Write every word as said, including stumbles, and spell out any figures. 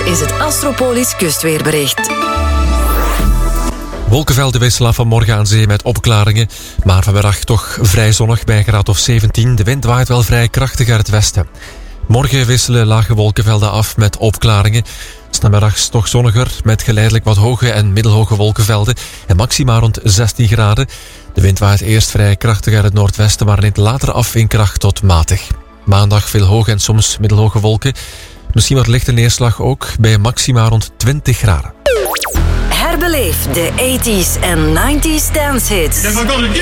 is het Astropolis kustweerbericht. Wolkenvelden wisselen vanmorgen aan zee met opklaringen. Maar vanmiddag toch vrij zonnig bij een graad of zeventien. De wind waait wel vrij krachtig uit het westen. Morgen wisselen lage wolkenvelden af met opklaringen. 's Namiddags toch zonniger met geleidelijk wat hoge en middelhoge wolkenvelden. En maxima rond zestien graden. De wind waait eerst vrij krachtig uit het noordwesten, maar neemt later af in kracht tot matig. Maandag veel hoge en soms middelhoge wolken. Misschien wat lichte neerslag ook, bij maxima rond twintig graden. Herbeleef de tachtiger en negentiger dance hits.